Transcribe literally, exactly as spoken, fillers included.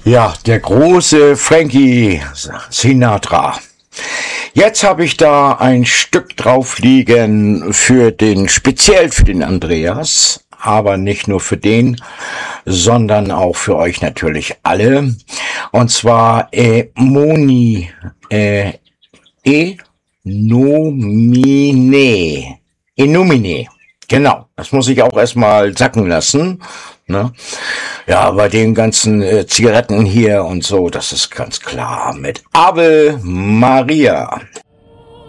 Ja, der große Frankie Sinatra. Jetzt habe ich da ein Stück drauf liegen für den, speziell für den Andreas, aber nicht nur für den, sondern auch für euch natürlich alle. Und zwar äh, Moni, äh, E Nomine. Enomine. Genau, das muss ich auch erstmal sacken lassen. Ne? Ja, bei den ganzen äh, Zigaretten hier und so, das ist ganz klar mit Ave Maria.